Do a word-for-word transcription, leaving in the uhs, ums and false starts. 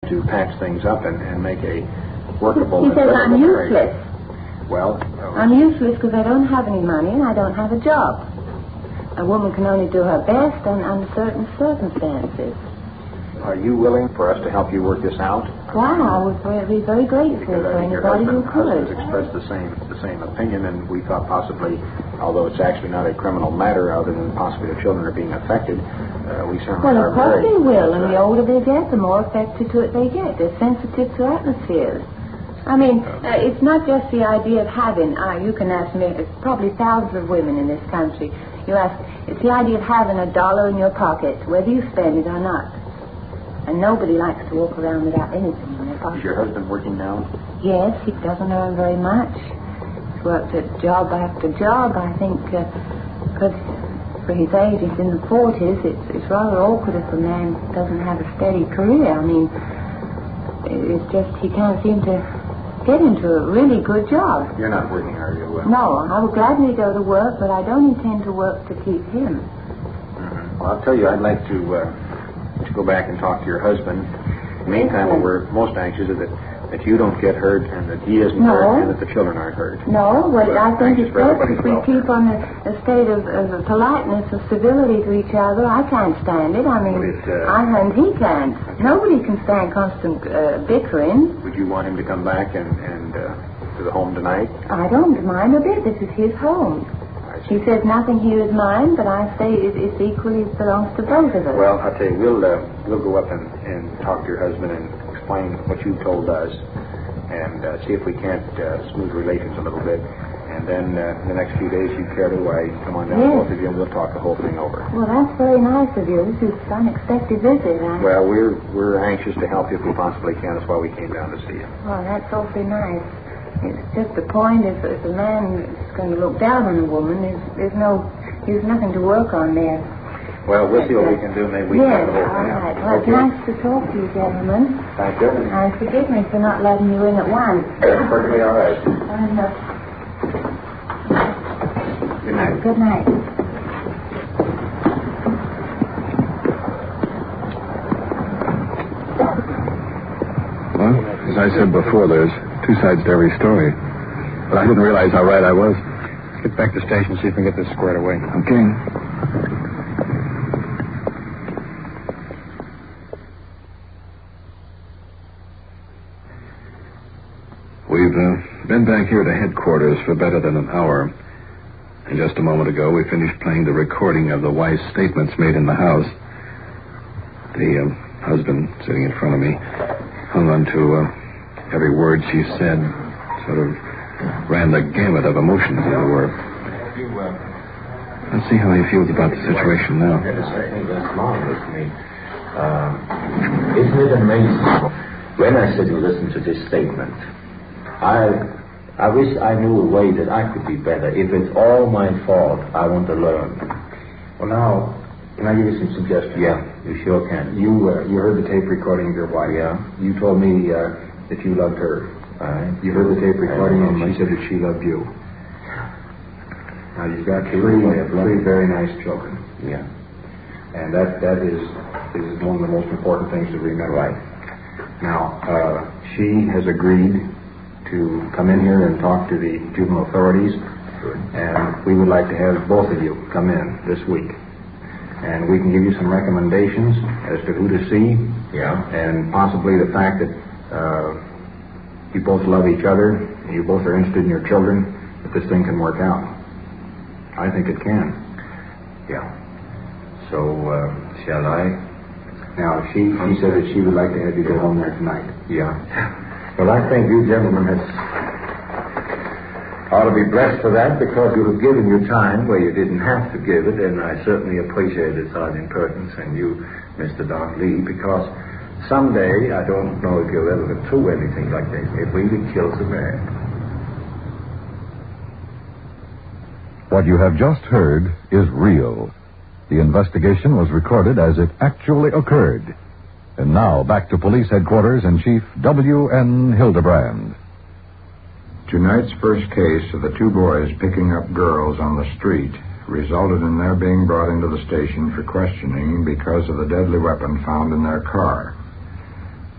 to patch things up and, and make a workable... He says I'm useless. Well... Uh, I'm useless because I don't have any money and I don't have a job. A woman can only do her best and under certain circumstances. Are you willing for us to help you work this out? Wow, I would be very grateful for anybody who could. Your husband has expressed the same the same opinion, and we thought possibly, although it's actually not a criminal matter, other than possibly the children are being affected, uh, we certainly well, are of course very... they will, and the older they get, the more affected to it they get. They're sensitive to atmospheres. I mean, uh, it's not just the idea of having, uh, you can ask me, it's probably thousands of women in this country. You ask, it's the idea of having a dollar in your pocket, whether you spend it or not. And nobody likes to walk around without anything in their pocket. Is your husband working now? Yes, he doesn't earn very much. He's worked at job after job. I think, because uh, for his age, he's in the forties, it's, it's rather awkward if a man doesn't have a steady career. I mean, it's just he can't seem to get into a really good job. You're not working, are you? Uh, no, I would gladly go to work, but I don't intend to work to keep him. Mm-hmm. Well, I'll tell you, I'd like to... Uh, to go back and talk to your husband. In the meantime, what we're most anxious is that, that you don't get hurt and that he isn't no. hurt and that the children aren't hurt. No, well, we're I think it's best if we well. keep on a, a state of, of politeness, of civility to each other. I can't stand it. I mean, well, it, uh, I and he can't. Okay. Nobody can stand constant uh, bickering. Would you want him to come back and, and uh, to the home tonight? I don't mind a bit. This is his home. He says nothing here is mine, but I say it, it equally belongs to both of us. Well, I'll tell you, we'll, uh, we'll go up and, and talk to your husband and explain what you told us and uh, see if we can't uh, smooth relations a little bit. And then uh, in the next few days, you care to, I come on down, yes. both of you, and we'll talk the whole thing over. Well, that's very nice of you. This is an unexpected visit. I... Well, we're, we're anxious to help you if we possibly can. That's why we came down to see you. Well, that's awfully nice. It's just the point, if, if a man is going to look down on a woman, there's, there's no, there's nothing to work on there. Well, we'll see what we can do. Maybe we yes, can the whole all thing out. right. Well, Okay. It's nice to talk to you, gentlemen. Thank you. And forgive me for not letting you in at once. That's perfectly all right. And, uh, Good night. Good night. Well, as I said before, there's two sides to every story. But I didn't realize how right I was. Let's get back to the station, see if we can get this squared away. Okay. We've uh, been back here to headquarters for better than an hour. And just a moment ago, we finished playing the recording of the wife's statements made in the house. The uh, husband, sitting in front of me, hung on to uh, every word she said, sort of ran the gamut of emotions, as it were. Let's see how he feels about the situation now. That's marvelous to me. Uh, isn't it amazing? When I said you listen to this statement, I I wish I knew a way that I could be better. If it's all my fault, I want to learn. Well, now, can I give you some suggestions? Yeah, you sure can. You uh, you heard the tape recording of your wife. Yeah. You told me uh, that you loved her. Right. You heard the tape recording and she said that she loved you. Now, you've got three, three very nice children. Yeah. And that that is is one of the most important things to remember. Right. Now, uh, she has agreed to come in here and talk to the juvenile authorities. Good. And we would like to have both of you come in this week. And we can give you some recommendations as to who to see. Yeah. And possibly the fact that uh, you both love each other, and you both are interested in your children, that this thing can work out. I think it can. Yeah. So, uh, shall I? Now, she, she said that she would like to have you go home there tonight. Yeah. Well, I think you gentlemen have ought to be blessed for that, because you have given your time where you didn't have to give it, and I certainly appreciate it, Sergeant Perkins, and you, Mister Doc Lee, because someday, I don't know if you'll ever get through anything like this, it really kills a man. What you have just heard is real. The investigation was recorded as it actually occurred. And now, back to Police Headquarters and Chief W N Hildebrand. Tonight's first case of the two boys picking up girls on the street resulted in their being brought into the station for questioning because of the deadly weapon found in their car.